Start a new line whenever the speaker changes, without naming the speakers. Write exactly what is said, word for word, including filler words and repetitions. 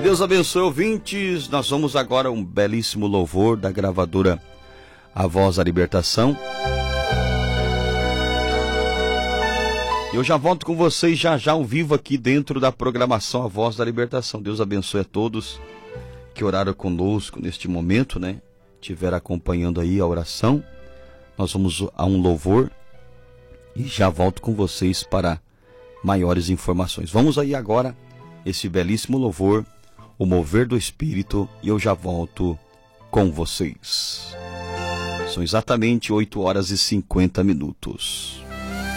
Deus abençoe, ouvintes. Nós vamos agora um belíssimo louvor da gravadora A Voz da Libertação. Eu já volto com vocês já já ao vivo aqui dentro da programação A Voz da Libertação. Deus abençoe a todos que oraram conosco neste momento, né? Estiveram acompanhando aí a oração. Nós vamos a um louvor e já volto com vocês para maiores informações. Vamos aí agora esse belíssimo louvor, o mover do Espírito, e eu já volto com vocês. São exatamente oito horas e cinquenta minutos.